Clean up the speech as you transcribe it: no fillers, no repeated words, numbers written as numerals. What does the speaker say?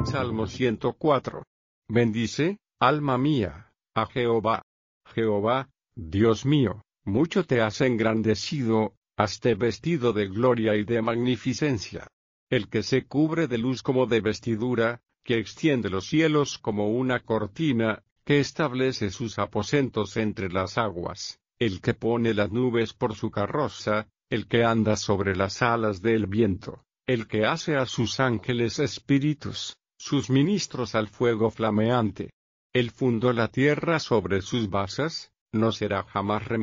Salmo 104. Bendice, alma mía, a Jehová. Jehová, Dios mío, mucho te has engrandecido, haste vestido de gloria y de magnificencia. El que se cubre de luz como de vestidura, que extiende los cielos como una cortina, que establece sus aposentos entre las aguas, el que pone las nubes por su carroza, el que anda sobre las alas del viento, el que hace a sus ángeles espíritus, sus ministros al fuego flameante. Él fundó la tierra sobre sus basas, no será jamás removida.